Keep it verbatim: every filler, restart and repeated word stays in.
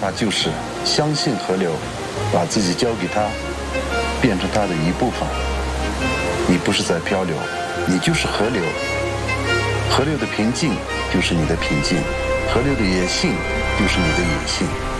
法就是相信河流，把自己交给它，变成它的一部分。你不是在漂流，你就是河流。河流的平静就是你的平静，河流的野性就是你的野性。